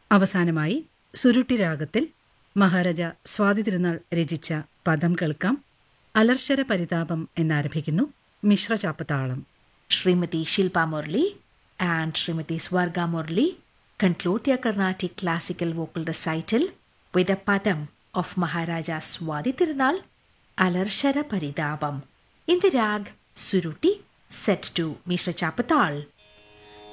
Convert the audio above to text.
അവസാനമായി സുരുട്ടി രാഗത്തിൽ മഹാരാജ സ്വാതി തിരുനാൾ രചിച്ച പദം കേൾക്കാം. അലർശര പരിതാപം എന്നാരംഭിക്കുന്നു മിശ്രചാപ്പത്താളം. Srimati Shilpa Murli and Srimati Swarga Murli conclude their Carnatic classical vocal recital with a padam of Maharaja Swadi Tirunal, Alarshara Paridabam, in the rag Suruti set to Mishra Chapatal.